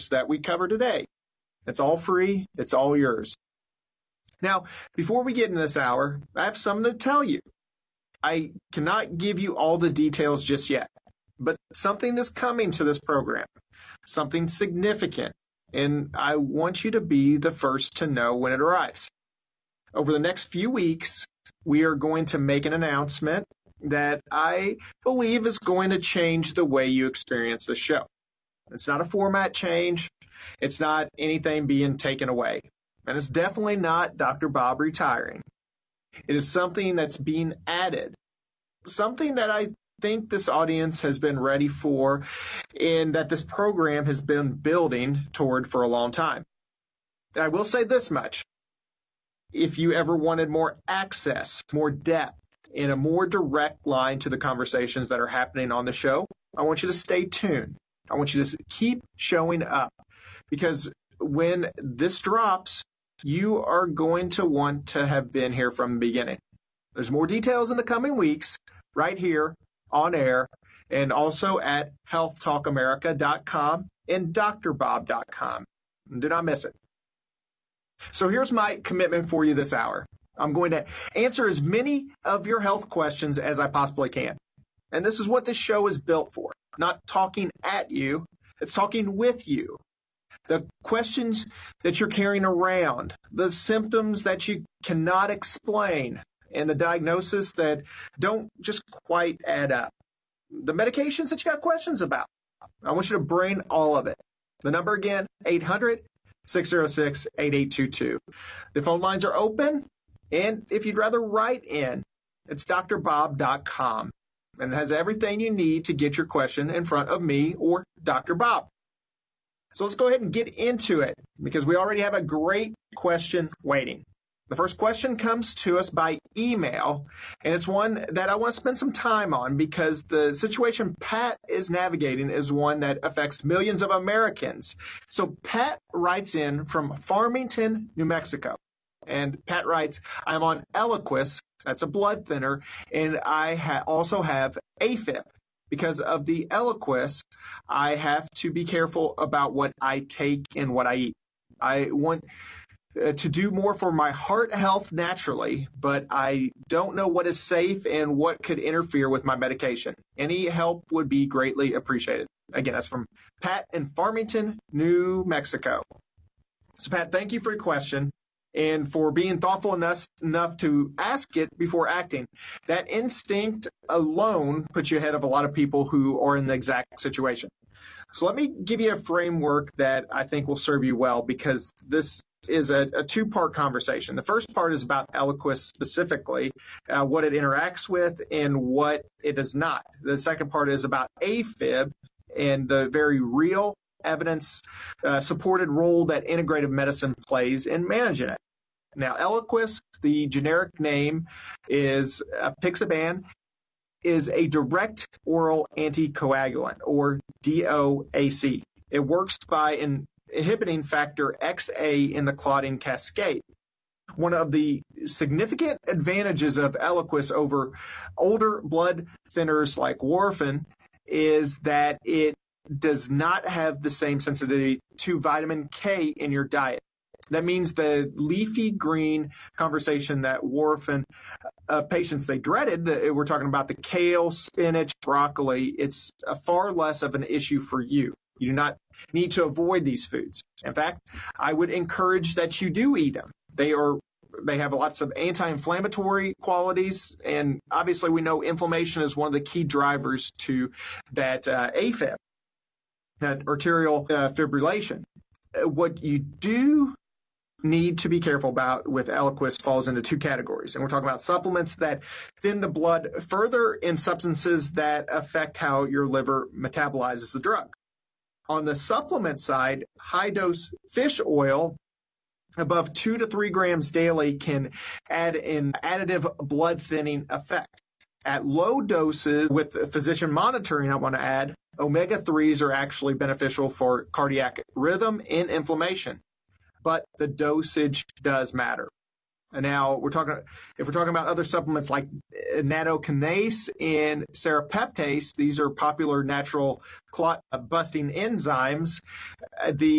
disorders that we cover today. It's all free. It's all yours. Now, before we get in this hour, I have something to tell you. I cannot give you all the details just yet, but something is coming to this program, something significant, and I want you to be the first to know when it arrives. Over the next few weeks, we are going to make an announcement that I believe is going to change the way you experience the show. It's not a format change. It's not anything being taken away. And it's definitely not Dr. Bob retiring. It is something that's being added, something that I think this audience has been ready for and that this program has been building toward for a long time. I will say this much. If you ever wanted more access, more depth, and a more direct line to the conversations that are happening on the show, I want you to stay tuned. I want you to keep showing up, because when this drops, you are going to want to have been here from the beginning. There's more details in the coming weeks right here on air and also at healthtalkamerica.com and drbob.com. Do not miss it. So here's my commitment for you this hour. I'm going to answer as many of your health questions as I possibly can. And this is what this show is built for. Not talking at you, it's talking with you. The questions that you're carrying around, the symptoms that you cannot explain, and the diagnosis that don't just quite add up. The medications that you got questions about. I want you to bring all of it. The number again, 800-606-8822. The phone lines are open, and if you'd rather write in, it's drbob.com, and it has everything you need to get your question in front of me or Dr. Bob. So let's go ahead and get into it, because we already have a great question waiting. The first question comes to us by email, and it's one that I want to spend some time on because the situation Pat is navigating is one that affects millions of Americans. So Pat writes in from Farmington, New Mexico. And Pat writes, I'm on Eliquis, that's a blood thinner, and I also have AFib. Because of the Eliquis, I have to be careful about what I take and what I eat. I want to do more for my heart health naturally, but I don't know what is safe and what could interfere with my medication. Any help would be greatly appreciated. Again, that's from Pat in Farmington, New Mexico. So Pat, thank you for your question and for being thoughtful enough to ask it before acting. That instinct alone puts you ahead of a lot of people who are in the exact situation. So let me give you a framework that I think will serve you well, because this is a two-part conversation. The first part is about Eliquis specifically, what it interacts with and what it does not. The second part is about AFib and the very real evidence supported role that integrative medicine plays in managing it. Now, Eliquis, the generic name is Apixaban, is a direct oral anticoagulant, or DOAC. It works by inhibiting factor XA in the clotting cascade. One of the significant advantages of Eliquis over older blood thinners like warfarin is that it does not have the same sensitivity to vitamin K in your diet. That means the leafy green conversation that warfarin patients, they dreaded, we're talking about the kale, spinach, broccoli, it's far less of an issue for you. You do not need to avoid these foods. In fact, I would encourage that you do eat them. They have lots of anti-inflammatory qualities, and obviously we know inflammation is one of the key drivers to that AFib, that arterial fibrillation. What you do need to be careful about with Eliquis falls into two categories. And we're talking about supplements that thin the blood further and substances that affect how your liver metabolizes the drug. On the supplement side, high-dose fish oil above 2 to 3 grams daily can add an additive blood thinning effect. At low doses with physician monitoring, I want to add, omega-3s are actually beneficial for cardiac rhythm and inflammation. But the dosage does matter. And now if we're talking about other supplements like nattokinase and serrapeptase, these are popular natural clot busting enzymes. The